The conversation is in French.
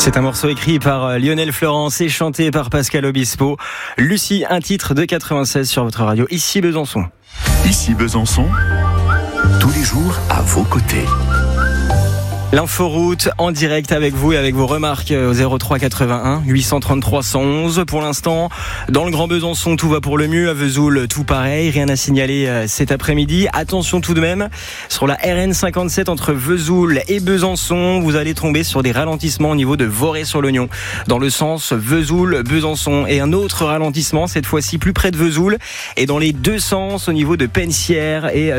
C'est un morceau écrit par Lionel Florence et chanté par Pascal Obispo. Lucie, un titre de 96 sur votre radio. Ici Besançon. Ici Besançon, tous les jours à vos côtés. L'inforoute en direct avec vous et avec vos remarques au 03 81 833 111. Pour l'instant, dans le Grand Besançon, tout va pour le mieux. À Vesoul, tout pareil. Rien à signaler cet après-midi. Attention tout de même, sur la RN 57 entre Vesoul et Besançon, vous allez tomber sur des ralentissements au niveau de Vorey-sur-l'Oignon. Dans le sens Vesoul-Besançon. Et un autre ralentissement, cette fois-ci plus près de Vesoul. Et dans les deux sens, au niveau de Pensière et